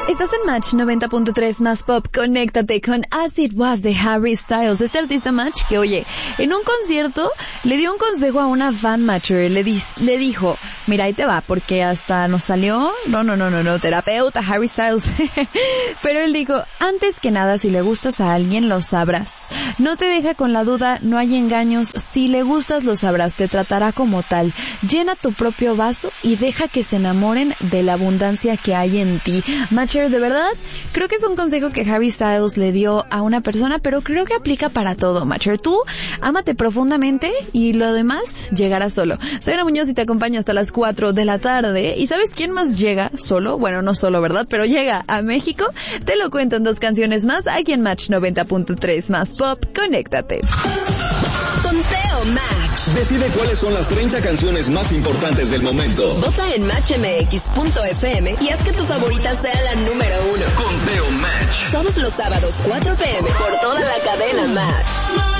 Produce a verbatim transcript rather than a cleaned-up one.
Estás en Match noventa punto tres más pop. Conéctate con As It Was de Harry Styles. Este artista Match que, oye, en un concierto le dio un consejo a una fan matcher. Le, di- le dijo, mira, ahí te va, porque hasta nos salió, no, no, no, no, no, terapeuta Harry Styles. Pero él dijo, antes que nada, si le gustas a alguien, lo sabrás. No te deja con la duda, no hay engaños. Si le gustas, lo sabrás. Te tratará como tal. Llena tu propio vaso y deja que se enamoren de la abundancia que hay en ti. Matcher, de verdad, creo que es un consejo que Harry Styles le dio a una persona, pero creo que aplica para todo, Matcher. Tú, ámate profundamente y lo demás llegará solo. Soy Ana Muñoz y te acompaño hasta las cuatro de la tarde. ¿Y sabes quién más llega solo? Bueno, no solo, ¿verdad? Pero llega a México. Te lo cuento en dos canciones más aquí en Match noventa punto tres más pop. Conéctate. Conteo Match. Decide cuáles son las treinta canciones más importantes del momento. Vota en match m x punto f m y haz que tu favorita sea la número uno. Conteo Match. Todos los sábados, cuatro p m por toda la cadena Match.